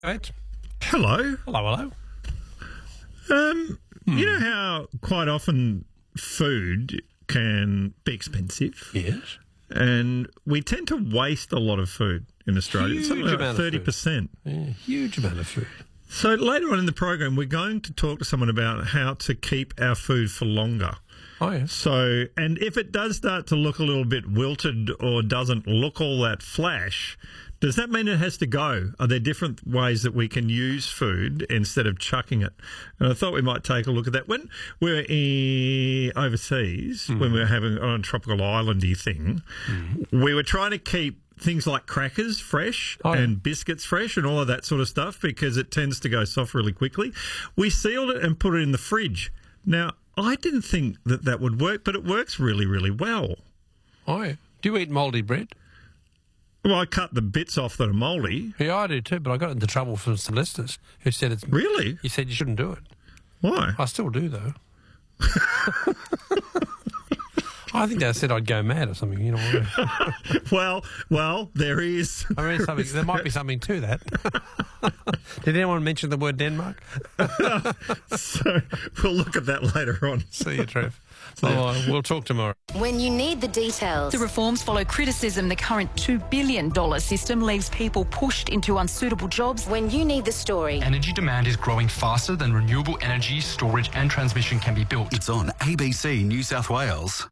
Right. Hello. Hello. You know how quite often food can be expensive? Yes. And we tend to waste a lot of food in Australia. Huge Something like amount of food. 30%. Yeah, huge amount of food. So later on in the program, we're going to talk to someone about how to keep our food for longer. Oh, yes. So, and if it does start to look a little bit wilted or doesn't look all that flash, does that mean it has to go? Are there different ways that we can use food instead of chucking it? And I thought we might take a look at that. When we were overseas, when we were having on a tropical islandy thing, we were trying to keep things like crackers fresh and biscuits fresh and all of that sort of stuff because it tends to go soft really quickly. We sealed it and put it in the fridge. Now, I didn't think that that would work, but it works really, really well. Oh, yeah. Do you eat mouldy bread? Well, I cut the bits off that are mouldy. Yeah, I do too, but I got into trouble from some listeners who said it's... Really? You said you shouldn't do it. Why? I still do, though. I think they said I'd go mad or something, you know. Well, there is. I mean, there might be something to that. Did anyone mention the word Denmark? So we'll look at that later on. See you, Trev. We'll talk tomorrow. When you need the details. The reforms follow criticism the current $2 billion system leaves people pushed into unsuitable jobs. When you need the story. Energy demand is growing faster than renewable energy, storage and transmission can be built. It's on ABC New South Wales.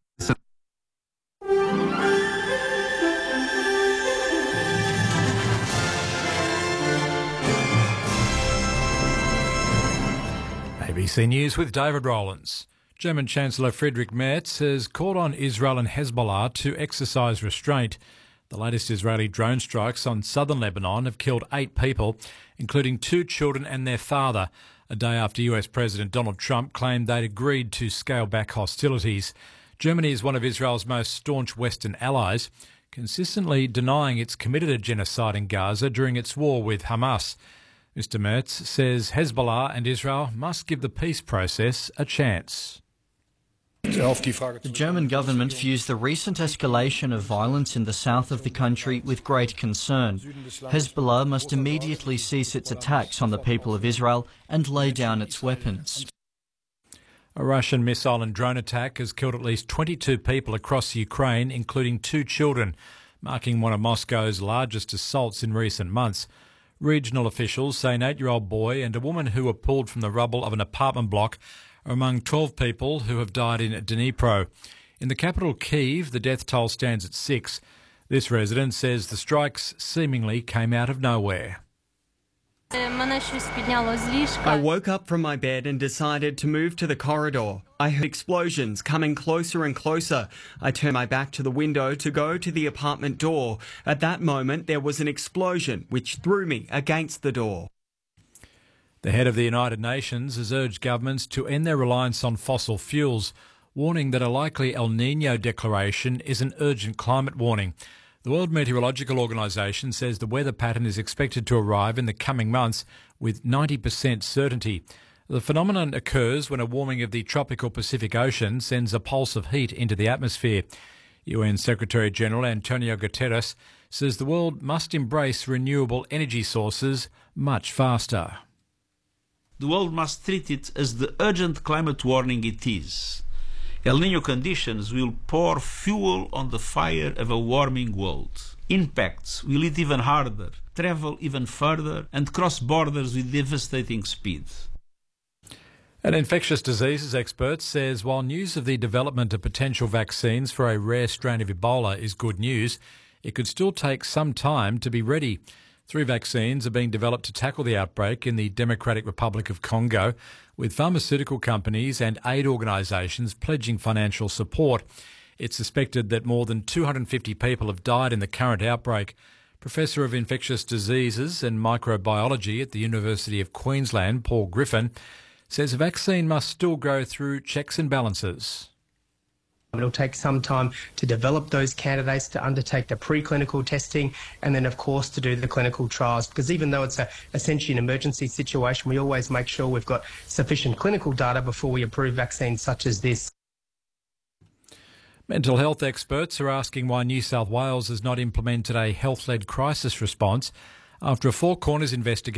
ABC News with David Rowlands. German Chancellor Friedrich Merz has called on Israel and Hezbollah to exercise restraint. The latest Israeli drone strikes on southern Lebanon have killed 8 people, including 2 children and their father, a day after US President Donald Trump claimed they'd agreed to scale back hostilities. Germany is one of Israel's most staunch Western allies, consistently denying it's committed a genocide in Gaza during its war with Hamas. Mr. Merz says Hezbollah and Israel must give the peace process a chance. The German government views the recent escalation of violence in the south of the country with great concern. Hezbollah must immediately cease its attacks on the people of Israel and lay down its weapons. A Russian missile and drone attack has killed at least 22 people across Ukraine, including 2 children, marking one of Moscow's largest assaults in recent months. Regional officials say an 8-year-old boy and a woman who were pulled from the rubble of an apartment block are among 12 people who have died in Dnipro. In the capital, Kyiv, the death toll stands at 6. This resident says the strikes seemingly came out of nowhere. I woke up from my bed and decided to move to the corridor. I heard explosions coming closer and closer. I turned my back to the window to go to the apartment door. At that moment, there was an explosion which threw me against the door. The head of the United Nations has urged governments to end their reliance on fossil fuels, warning that a likely El Niño declaration is an urgent climate warning. The World Meteorological Organization says the weather pattern is expected to arrive in the coming months with 90% certainty. The phenomenon occurs when a warming of the tropical Pacific Ocean sends a pulse of heat into the atmosphere. UN Secretary-General Antonio Guterres says the world must embrace renewable energy sources much faster. The world must treat it as the urgent climate warning it is. El Niño conditions will pour fuel on the fire of a warming world. Impacts will hit even harder, travel even further, and cross borders with devastating speed. An infectious diseases expert says while news of the development of potential vaccines for a rare strain of Ebola is good news, it could still take some time to be ready. 3 vaccines are being developed to tackle the outbreak in the Democratic Republic of Congo, with pharmaceutical companies and aid organisations pledging financial support. It's suspected that more than 250 people have died in the current outbreak. Professor of Infectious Diseases and Microbiology at the University of Queensland, Paul Griffin, says a vaccine must still go through checks and balances. It'll take some time to develop those candidates, to undertake the preclinical testing, and then, of course, to do the clinical trials. Because even though it's essentially an emergency situation, we always make sure we've got sufficient clinical data before we approve vaccines such as this. Mental health experts are asking why New South Wales has not implemented a health-led crisis response after a Four Corners investigation